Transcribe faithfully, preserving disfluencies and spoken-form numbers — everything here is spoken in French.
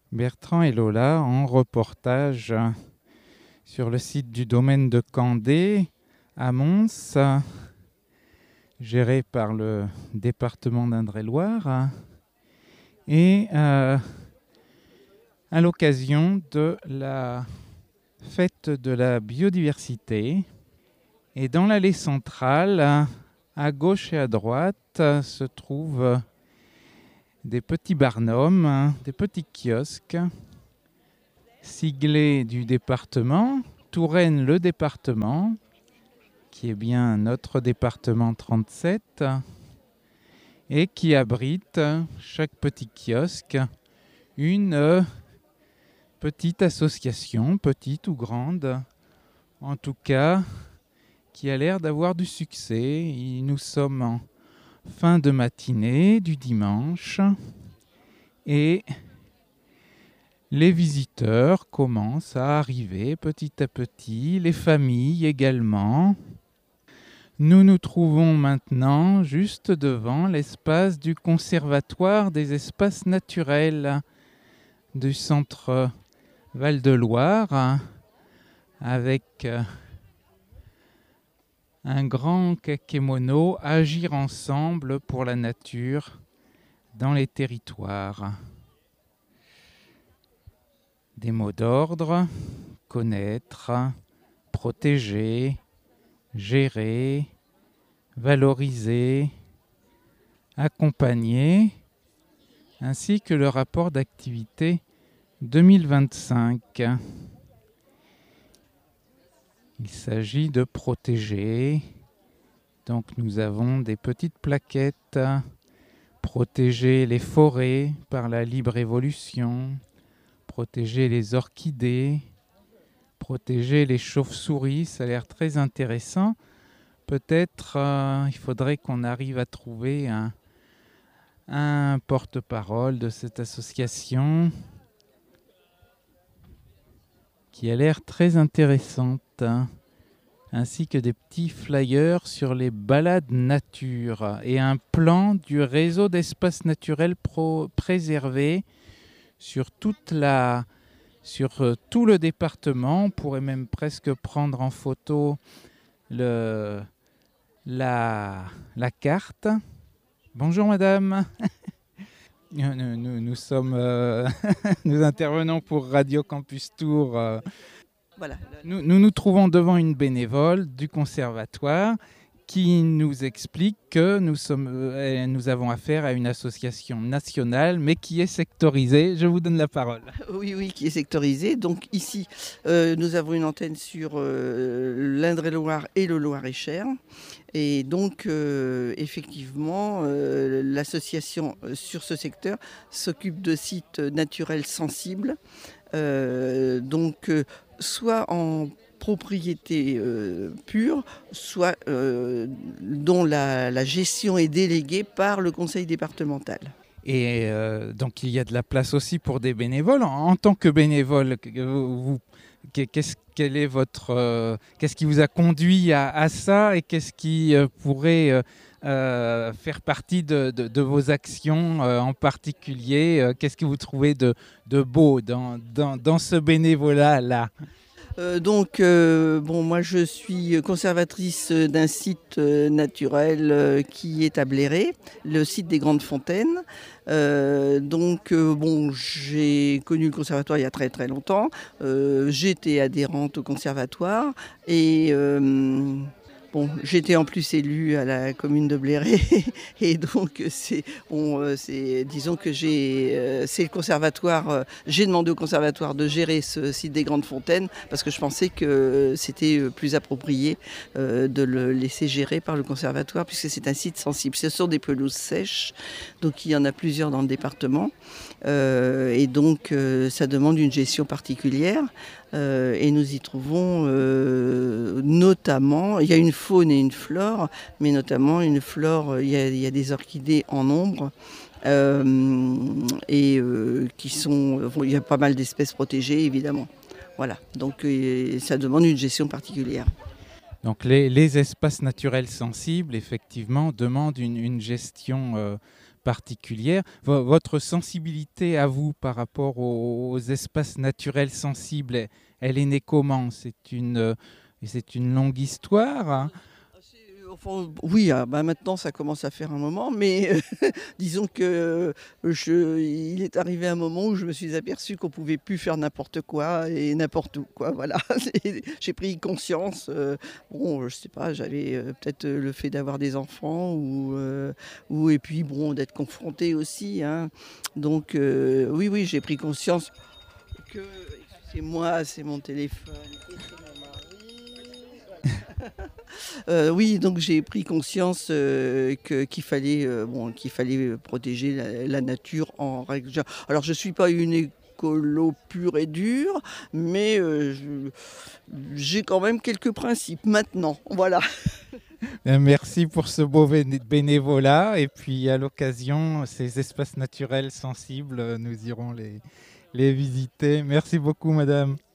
Bertrand et Lola en reportage sur le site du domaine de Candé à Mons, géré par le département d'Indre-et-Loire, et euh, à l'occasion de la fête de la biodiversité. Et dans l'allée centrale, à gauche et à droite, se trouvent des petits barnums, des petits kiosques siglés du département, Touraine le département, qui est bien notre département trente-sept, et qui abrite chaque petit kiosque une petite association, petite ou grande, en tout cas, qui a l'air d'avoir du succès. Nous sommes en fin de matinée du dimanche et les visiteurs commencent à arriver petit à petit, les familles également. Nous nous trouvons maintenant juste devant l'espace du Conservatoire des espaces naturels du centre Val-de-Loire, avec un grand kakémono, agir ensemble pour la nature dans les territoires. Des mots d'ordre: connaître, protéger, gérer, valoriser, accompagner, ainsi que le rapport d'activité deux mille vingt-cinq. Il s'agit de protéger. Donc nous avons des petites plaquettes: protéger les forêts par la libre évolution, protéger les orchidées, protéger les chauves-souris. Ça a l'air très intéressant. Peut-être euh, il faudrait qu'on arrive à trouver un, un porte-parole de cette association qui a l'air très intéressante, ainsi que des petits flyers sur les balades nature et un plan du réseau d'espaces naturels pro- préservés sur toute la, sur euh, tout le département. On pourrait même presque prendre en photo le, la, la carte. Bonjour madame. Nous, nous, nous sommes, euh, nous intervenons pour Radio Campus Tour. Euh, Voilà. Nous, nous nous trouvons devant une bénévole du conservatoire qui nous explique que nous, sommes, euh, nous avons affaire à une association nationale, mais qui est sectorisée. Je vous donne la parole. Oui, oui, qui est sectorisée. Donc ici, euh, nous avons une antenne sur euh, l'Indre-et-Loire et le Loir-et-Cher. Et donc, euh, effectivement, euh, l'association euh, sur ce secteur s'occupe de sites naturels sensibles. Euh, donc, euh, soit en propriété euh, pure, soit euh, dont la, la gestion est déléguée par le conseil départemental. Et euh, donc il y a de la place aussi pour des bénévoles. En, en tant que bénévole, vous, vous, qu'est-ce, quel est votre, euh, qu'est-ce qui vous a conduit à, à ça, et qu'est-ce qui euh, pourrait euh, euh, faire partie de, de, de vos actions euh, en particulier? euh, Qu'est-ce que vous trouvez de, de beau dans, dans, dans ce bénévolat-là? Euh, donc, euh, bon, moi je suis conservatrice d'un site euh, naturel euh, qui est à Bléré, le site des Grandes Fontaines. Euh, donc, euh, bon, j'ai connu le conservatoire il y a très très longtemps. Euh, j'étais adhérente au conservatoire et euh, bon, j'étais en plus élue à la commune de Bléré et donc c'est, on, c'est, disons que j'ai, euh, c'est le conservatoire. Euh, j'ai demandé au conservatoire de gérer ce site des Grandes Fontaines parce que je pensais que c'était plus approprié euh, de le laisser gérer par le conservatoire puisque c'est un site sensible. Ce sont des pelouses sèches, donc il y en a plusieurs dans le département euh, et donc euh, ça demande une gestion particulière. Euh, et nous y trouvons euh, notamment, il y a une faune et une flore, mais notamment une flore, il y a, il y a des orchidées en nombre. Euh, et euh, qui sont, bon, il y a pas mal d'espèces protégées évidemment. Voilà, donc euh, ça demande une gestion particulière. Donc les, les espaces naturels sensibles, effectivement, demandent une, une gestion euh, particulière. V- votre sensibilité à vous par rapport aux, aux espaces naturels sensibles, elle, elle est née comment? C'est une, euh, c'est une longue histoire, hein. Enfin, oui, ah, bah, maintenant ça commence à faire un moment, mais euh, disons que euh, je, il est arrivé un moment où je me suis aperçue qu'on pouvait plus faire n'importe quoi et n'importe où, quoi. Voilà, Et j'ai pris conscience. Euh, bon, je sais pas, j'avais euh, peut-être euh, le fait d'avoir des enfants ou, euh, ou et puis bon d'être confrontée aussi, hein. Donc euh, oui, oui, j'ai pris conscience que, excusez-moi, c'est mon téléphone. Et c'est mon mari. Euh, oui, donc j'ai pris conscience euh, que- qu'il fallait, euh, bon, qu'il fallait protéger la, la nature en règle générale. Alors je ne suis pas une écolo pure et dure, mais euh, je- j'ai quand même quelques principes maintenant. Voilà. Euh, Merci pour ce beau béné- bénévolat. Et puis, à l'occasion, ces espaces naturels sensibles, euh, nous irons les, les visiter. Merci beaucoup, madame.